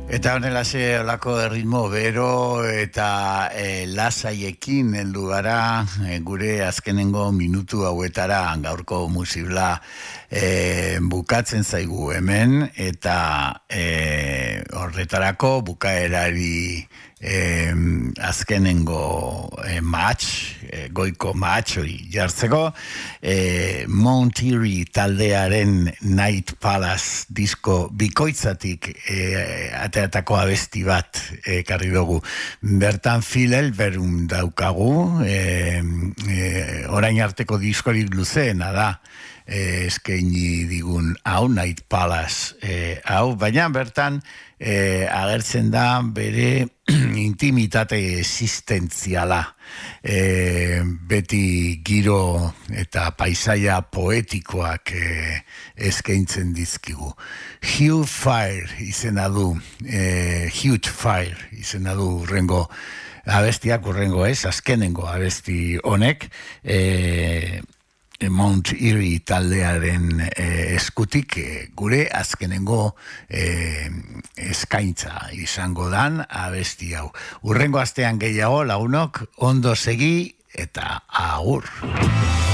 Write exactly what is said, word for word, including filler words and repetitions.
Eta honelaxe olako ritmo bero eta e, lasaiekin heldu gara e, gure azkenengo minutu hauetara gaurko musibla e, bukatzen zaigu hemen eta e, horretarako bukaerari e, azkenengo e, match, e, goiko match hori jartzeko e, Mount Eerie taldearen Night Palace disko bikoitzatik e, ateatako abesti bat ekarri dugu. Bertan Phil Elverum daukagu, e, e, orain arteko diskorik luzeena da, e, eskaini digun hau, Night Palace e, hau, baina bertan e, agertzen da bere intimitate existentziala. E, beti giro eta paisaia poetikoak e, eskaintzen dizkigu. Huge Fire izena du, e, Huge Fire izena du urrengo abestiak, urrengo ez, azkenengo abesti honek, e, Mount Eerie taldearen eh, eskutik eh, gure azkenengo eh, eskaintza izango dan abesti hau. Urrengo astean gehiago lagunok, ondo segi eta agur.